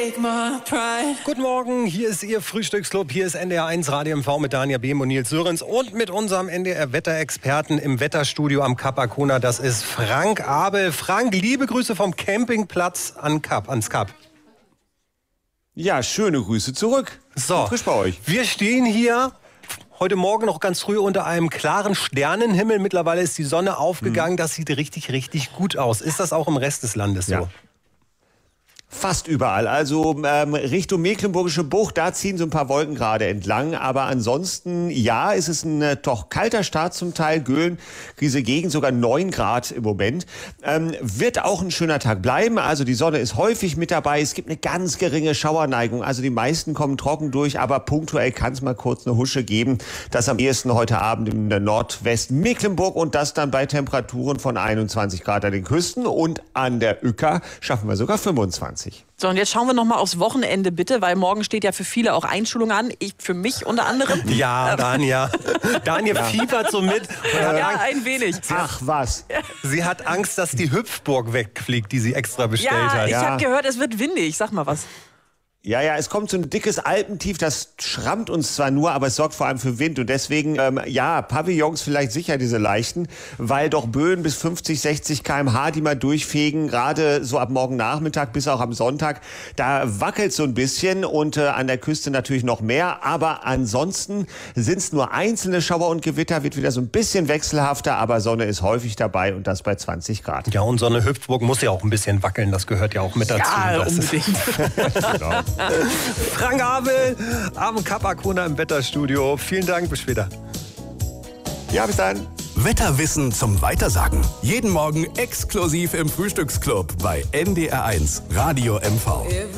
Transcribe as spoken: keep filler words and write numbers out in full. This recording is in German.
Guten Morgen, hier ist Ihr Frühstücksclub, hier ist N D R eins Radio M V mit Daniel Behm und Nils Sörensen und mit unserem N D R-Wetterexperten im Wetterstudio am Kap Arkona, das ist Frank Abel. Frank, liebe Grüße vom Campingplatz an Kap, ans Kap. Ja, schöne Grüße zurück. So, frisch bei euch. Wir stehen hier heute Morgen noch ganz früh unter einem klaren Sternenhimmel. Mittlerweile ist die Sonne aufgegangen. Hm. Das sieht richtig, richtig gut aus. Ist das auch im Rest des Landes so? Ja. Fast überall. Also ähm, Richtung Mecklenburgische Bucht, da ziehen so ein paar Wolken gerade entlang. Aber ansonsten, ja, ist es ein äh, doch kalter Start zum Teil. Göhlen, diese Gegend sogar neun Grad im Moment. Ähm, wird auch ein schöner Tag bleiben. Also die Sonne ist häufig mit dabei. Es gibt eine ganz geringe Schauerneigung. Also die meisten kommen trocken durch. Aber punktuell kann es mal kurz eine Husche geben. Das am ehesten heute Abend in der Nordwesten Mecklenburg. Und das dann bei Temperaturen von einundzwanzig Grad an den Küsten. Und an der Uecker schaffen wir sogar fünfundzwanzig. So, und jetzt schauen wir noch mal aufs Wochenende bitte, weil morgen steht ja für viele auch Einschulung an. Ich, für mich unter anderem. Ja, Daniel. Daniel ja. fiebert so mit. Ja, ja, ein wenig. Ach was. Sie hat Angst, dass die Hüpfburg wegfliegt, die sie extra bestellt ja, hat. Ich Ja, ich habe gehört, es wird windig. Sag mal was. Ja, ja, es kommt so ein dickes Alpentief, das schrammt uns zwar nur, aber es sorgt vor allem für Wind. Und deswegen, ähm, ja, Pavillons vielleicht sicher diese leichten, weil doch Böen bis fünfzig, sechzig Kilometer pro Stunde, die mal durchfegen, gerade so ab morgen Nachmittag bis auch am Sonntag, da wackelt so ein bisschen und äh, an der Küste natürlich noch mehr. Aber ansonsten sind es nur einzelne Schauer und Gewitter, wird wieder so ein bisschen wechselhafter, aber Sonne ist häufig dabei und das bei zwanzig Grad. Ja, und so eine Hüpfburg muss ja auch ein bisschen wackeln, das gehört ja auch mit dazu. Ja, das unbedingt. Genau. Frank Abel am Kap Arkona im Wetterstudio. Vielen Dank, bis später. Ja, bis dann. Wetterwissen zum Weitersagen. Jeden Morgen exklusiv im Frühstücksclub bei N D R eins Radio M V.